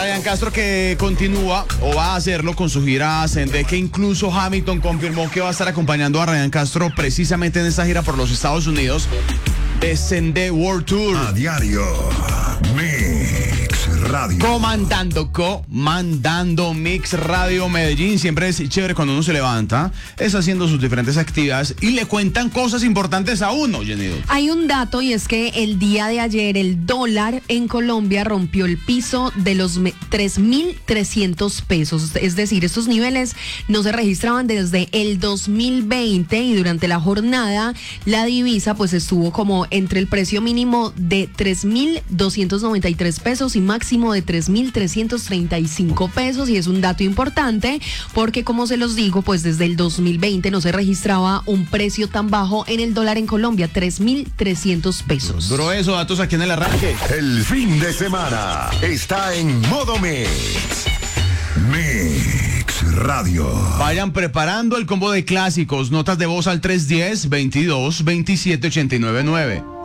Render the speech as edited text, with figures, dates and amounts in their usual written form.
Ryan Castro que continúa o va a hacerlo con su gira Ascendé, que incluso Hamilton confirmó que va a estar acompañando a Ryan Castro precisamente en esta gira por los Estados Unidos. Ascendé World Tour. A diario. Mix Radio. Comandando Mix Radio Medellín. Siempre es chévere cuando uno se levanta, es haciendo sus diferentes actividades y le cuentan cosas importantes a uno, Jenny. Hay un dato y es que el día de ayer el dólar en Colombia rompió el piso de los 3.300 pesos. Es decir, estos niveles no se registraban desde el 2020 y durante la jornada la divisa pues estuvo como entre el precio mínimo de 3.293 pesos y máximo de 3.335 pesos, y es un dato importante porque, como se los digo, pues desde el 2020 no se registraba un precio tan bajo en el dólar en Colombia, 3.300 pesos. Duro eso, datos aquí en el arranque. El fin de semana está en modo Mix. Mix Radio. Vayan preparando el combo de clásicos. Notas de voz al 310-22-27-899.